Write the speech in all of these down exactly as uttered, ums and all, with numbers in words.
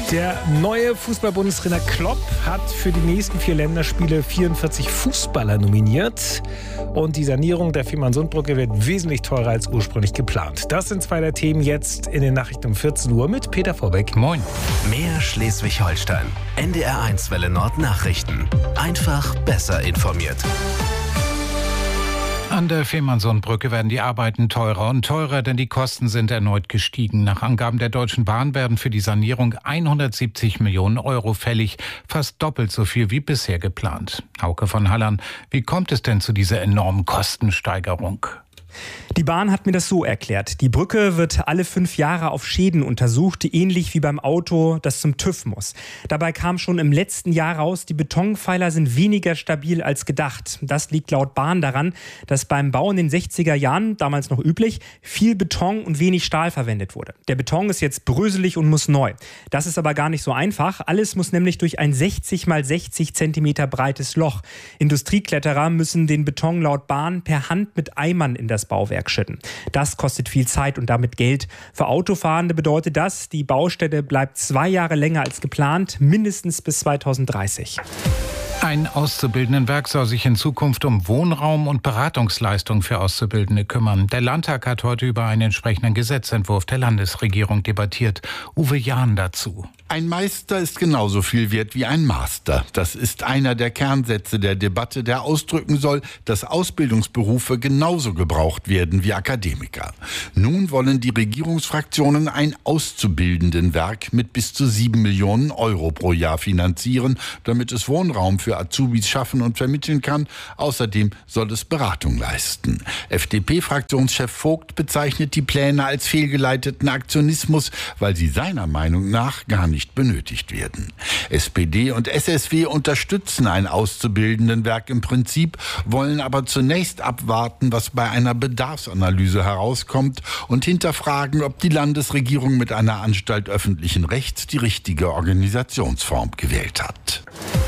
Der neue Fußball-Bundestrainer Klopp hat für die nächsten vier Länderspiele vierundvierzig Fußballer nominiert. Und die Sanierung der Fehmarnsundbrücke wird wesentlich teurer als ursprünglich geplant. Das sind zwei der Themen jetzt in den Nachrichten um vierzehn Uhr mit Peter Vorbeck. Moin. Mehr Schleswig-Holstein. N D R eins Welle Nord Nachrichten. Einfach besser informiert. An der Fehmarnsundbrücke werden die Arbeiten teurer und teurer, denn die Kosten sind erneut gestiegen. Nach Angaben der Deutschen Bahn werden für die Sanierung hundertsiebzig Millionen Euro fällig, fast doppelt so viel wie bisher geplant. Hauke von Hallern, wie kommt es denn zu dieser enormen Kostensteigerung? Die Bahn hat mir das so erklärt. Die Brücke wird alle fünf Jahre auf Schäden untersucht, ähnlich wie beim Auto, das zum TÜV muss. Dabei kam schon im letzten Jahr raus, die Betonpfeiler sind weniger stabil als gedacht. Das liegt laut Bahn daran, dass beim Bau in den sechziger Jahren, damals noch üblich, viel Beton und wenig Stahl verwendet wurde. Der Beton ist jetzt bröselig und muss neu. Das ist aber gar nicht so einfach. Alles muss nämlich durch ein sechzig mal sechzig Zentimeter breites Loch. Industriekletterer müssen den Beton laut Bahn per Hand mit Eimern in das Bauwerk schütten. Das kostet viel Zeit und damit Geld. Für Autofahrende bedeutet das, die Baustelle bleibt zwei Jahre länger als geplant, mindestens bis zweitausenddreißig. Ein Auszubildendenwerk soll sich in Zukunft um Wohnraum und Beratungsleistung für Auszubildende kümmern. Der Landtag hat heute über einen entsprechenden Gesetzentwurf der Landesregierung debattiert. Uwe Jahn dazu. Ein Meister ist genauso viel wert wie ein Master. Das ist einer der Kernsätze der Debatte, der ausdrücken soll, dass Ausbildungsberufe genauso gebraucht werden wie Akademiker. Nun wollen die Regierungsfraktionen ein Auszubildendenwerk mit bis zu sieben Millionen Euro pro Jahr finanzieren, damit es Wohnraum für Azubis schaffen und vermitteln kann. Außerdem soll es Beratung leisten. F D P-Fraktionschef Vogt bezeichnet die Pläne als fehlgeleiteten Aktionismus, weil sie seiner Meinung nach gar nicht nicht benötigt werden. S P D und S S W unterstützen ein Auszubildendenwerk im Prinzip, wollen aber zunächst abwarten, was bei einer Bedarfsanalyse herauskommt und hinterfragen, ob die Landesregierung mit einer Anstalt öffentlichen Rechts die richtige Organisationsform gewählt hat.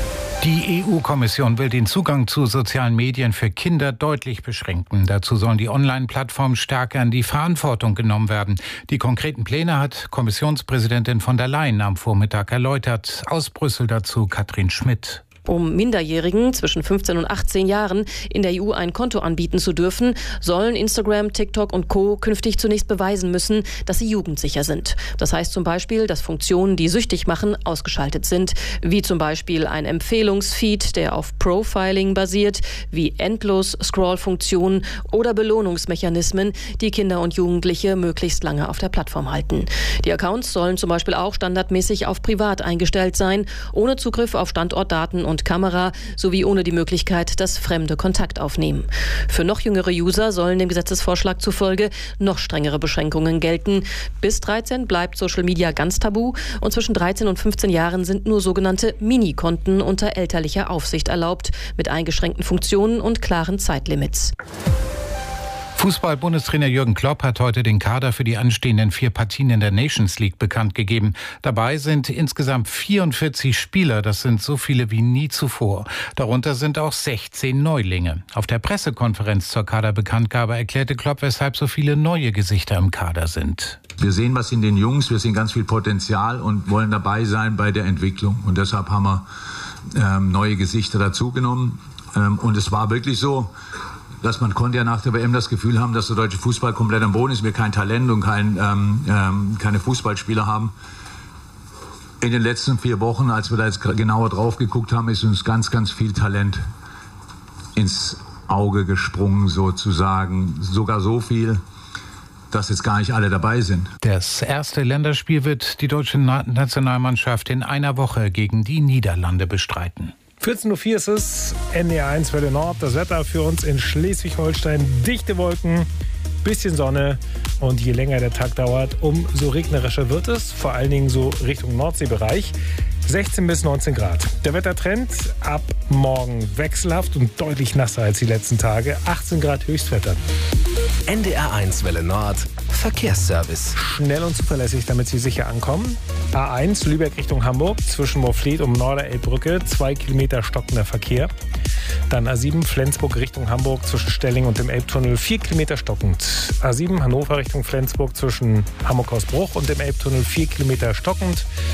Die E U-Kommission will den Zugang zu sozialen Medien für Kinder deutlich beschränken. Dazu sollen die Online-Plattformen stärker in die Verantwortung genommen werden. Die konkreten Pläne hat Kommissionspräsidentin von der Leyen am Vormittag erläutert. Aus Brüssel dazu Katrin Schmidt. Um Minderjährigen zwischen fünfzehn und achtzehn Jahren in der E U ein Konto anbieten zu dürfen, sollen Instagram, TikTok und Co. künftig zunächst beweisen müssen, dass sie jugendsicher sind. Das heißt zum Beispiel, dass Funktionen, die süchtig machen, ausgeschaltet sind, wie zum Beispiel ein Empfehlungsfeed, der auf Profiling basiert, wie Endlos-Scroll-Funktionen oder Belohnungsmechanismen, die Kinder und Jugendliche möglichst lange auf der Plattform halten. Die Accounts sollen zum Beispiel auch standardmäßig auf privat eingestellt sein, ohne Zugriff auf Standortdaten und Kamera sowie ohne die Möglichkeit, dass Fremde Kontakt aufnehmen. Für noch jüngere User sollen dem Gesetzesvorschlag zufolge noch strengere Beschränkungen gelten. Bis dreizehn bleibt Social Media ganz tabu und zwischen dreizehn und fünfzehn Jahren sind nur sogenannte Mini-Konten unter elterlicher Aufsicht erlaubt, mit eingeschränkten Funktionen und klaren Zeitlimits. Fußball-Bundestrainer Jürgen Klopp hat heute den Kader für die anstehenden vier Partien in der Nations League bekannt gegeben. Dabei sind insgesamt vierundvierzig Spieler, das sind so viele wie nie zuvor. Darunter sind auch sechzehn Neulinge. Auf der Pressekonferenz zur Kaderbekanntgabe erklärte Klopp, weshalb so viele neue Gesichter im Kader sind. Wir sehen was in den Jungs, wir sehen ganz viel Potenzial und wollen dabei sein bei der Entwicklung. Und deshalb haben wir ähm, neue Gesichter dazugenommen. Ähm, und es war wirklich so, dass man konnte ja nach der W M das Gefühl haben, dass der deutsche Fußball komplett am Boden ist, wir kein Talent und kein, ähm, ähm, keine Fußballspieler haben. In den letzten vier Wochen, als wir da jetzt genauer drauf geguckt haben, ist uns ganz, ganz viel Talent ins Auge gesprungen sozusagen. Sogar so viel, dass jetzt gar nicht alle dabei sind. Das erste Länderspiel wird die deutsche Nationalmannschaft in einer Woche gegen die Niederlande bestreiten. vierzehn Uhr vier ist es, N D R eins Welle Nord. Das Wetter für uns in Schleswig-Holstein. Dichte Wolken, bisschen Sonne. Und je länger der Tag dauert, umso regnerischer wird es. Vor allen Dingen so Richtung Nordseebereich. sechzehn bis neunzehn Grad. Der Wettertrend ab morgen wechselhaft und deutlich nasser als die letzten Tage. achtzehn Grad Höchstwetter. N D R eins Welle Nord. Verkehrsservice. Schnell und zuverlässig, damit Sie sicher ankommen. A eins Lübeck Richtung Hamburg, zwischen Moorfleet und Norderelbbrücke, zwei Kilometer stockender Verkehr. Dann A sieben Flensburg Richtung Hamburg, zwischen Stelling und dem Elbtunnel, vier Kilometer stockend. A sieben Hannover Richtung Flensburg, zwischen Hamburg-Hausbruch und dem Elbtunnel, vier Kilometer stockend.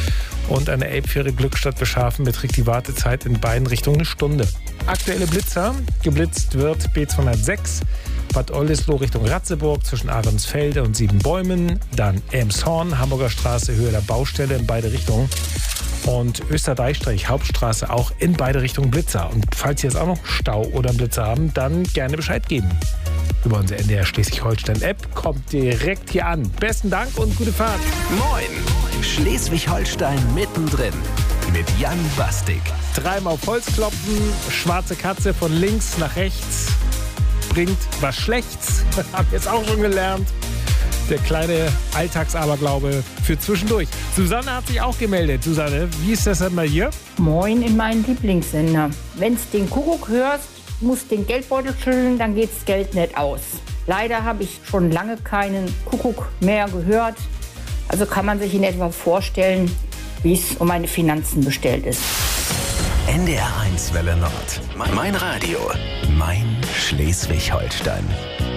Und eine Elbfähre Glückstadt Beschafen beträgt die Wartezeit in beiden Richtungen eine Stunde. Aktuelle Blitzer. Geblitzt wird B zweihundertsechs, Bad Oldesloe Richtung Ratzeburg zwischen Ahrensfelde und Siebenbäumen. Dann Elmshorn, Hamburger Straße, Höhe der Baustelle in beide Richtungen. Und Österdeichstrich, Hauptstraße auch in beide Richtungen Blitzer. Und falls Sie jetzt auch noch Stau oder einen Blitzer haben, dann gerne Bescheid geben. Über unsere N D R Schleswig-Holstein-App kommt direkt hier an. Besten Dank und gute Fahrt. Moin, Schleswig-Holstein mittendrin mit Jan Bastik. Dreimal auf Holz klopfen, schwarze Katze von links nach rechts bringt was Schlechtes. Hab jetzt auch schon gelernt. Der kleine Alltagsaberglaube für zwischendurch. Susanne hat sich auch gemeldet. Susanne, wie ist das denn bei dir? Moin in meinen Lieblingssender. Wenn's den Kuckuck hörst, musst den Geldbeutel schütteln, dann geht's Geld nicht aus. Leider habe ich schon lange keinen Kuckuck mehr gehört. Also kann man sich in etwa vorstellen, wie es um meine Finanzen bestellt ist. N D R eins Welle Nord. Mein Radio. Mein Schleswig-Holstein.